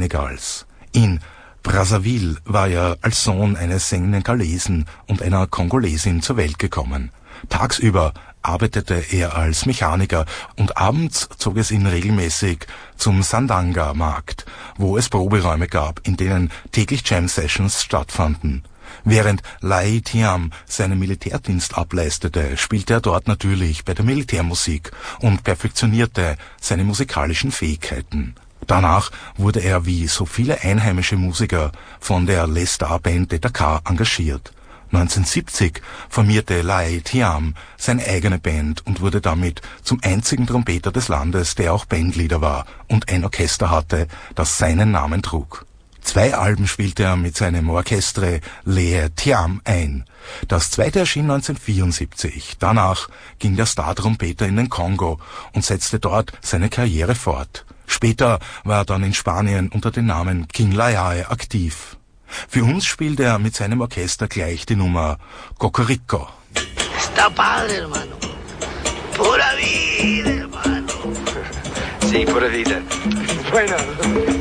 Senegals. In Brazzaville war er als Sohn eines Senegalesen und einer Kongolesin zur Welt gekommen. Tagsüber arbeitete er als Mechaniker und abends zog es ihn regelmäßig zum Sandanga-Markt, wo es Proberäume gab, in denen täglich Jam-Sessions stattfanden. Während Lai Thiam seinen Militärdienst ableistete, spielte er dort natürlich bei der Militärmusik und perfektionierte seine musikalischen Fähigkeiten. Danach wurde er wie so viele einheimische Musiker von der Les Stars Band de Dakar engagiert. 1970 formierte Lai Thiam seine eigene Band und wurde damit zum einzigen Trompeter des Landes, der auch Bandleader war und ein Orchester hatte, das seinen Namen trug. 2 Alben spielte er mit seinem Orchestre Les Thiam ein. Das zweite erschien 1974. Danach ging der Star-Trompeter in den Kongo und setzte dort seine Karriere fort. Später war er dann in Spanien unter dem Namen King Lai aktiv. Für uns spielt er mit seinem Orchester gleich die Nummer Cocorico. Está padre, hermano. Pura vida, hermano. Sí, pura vida. Bueno.